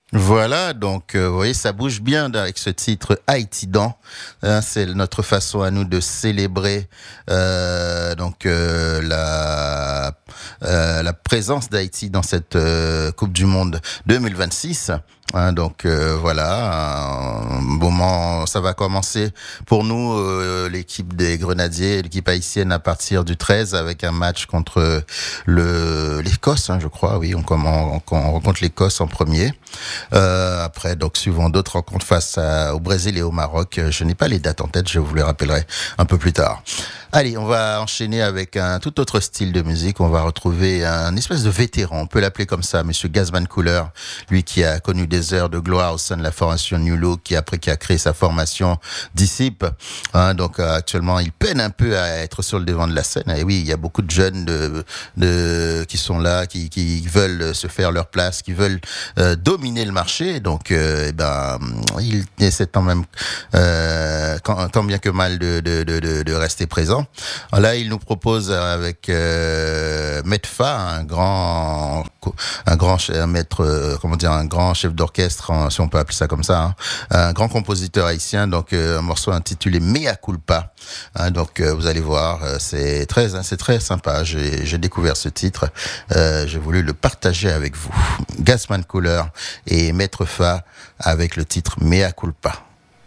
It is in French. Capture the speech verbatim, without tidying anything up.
Voilà, donc euh, vous voyez, ça bouge bien avec ce titre Haïtidan. Hein, c'est notre façon à nous de célébrer euh, donc euh, la euh, la présence d'Haïti dans cette euh, Coupe du Monde deux mille vingt-six. Hein, donc euh, voilà, un moment, ça va commencer pour nous, euh, l'équipe des Grenadiers, l'équipe haïtienne à partir du treize avec un match contre le l'Écosse, hein, je crois. Oui, on, on, on rencontre l'Écosse en premier. Euh, après, donc, suivant d'autres rencontres face à, au Brésil et au Maroc. Je n'ai pas les dates en tête, je vous les rappellerai un peu plus tard. Allez, on va enchaîner avec un tout autre style de musique. On va retrouver un espèce de vétéran, on peut l'appeler comme ça, Monsieur Gazman Cooler, lui qui a connu des heures de gloire au sein de la formation New Look, qui après qui a créé sa formation Disciple. Hein, donc euh, actuellement, il peine un peu à être sur le devant de la scène. Et oui, il y a beaucoup de jeunes de, de qui sont là, qui, qui veulent se faire leur place, qui veulent euh, dominer le marché. Donc, euh, eh ben, il essaie tant même, euh, tant bien que mal de, de, de, de, de rester présent. Là, il nous propose avec euh, Medfa, un grand, un grand un maître, euh, comment dire, un grand chef d'orchestre, si on peut appeler ça comme ça, hein, un grand compositeur haïtien. Donc, euh, un morceau intitulé Mea Culpa. Hein, donc, euh, vous allez voir, euh, c'est très, hein, c'est très sympa. J'ai, j'ai découvert ce titre, euh, j'ai voulu le partager avec vous. Gazman Cooler et Maître Fa avec le titre Mea Culpa.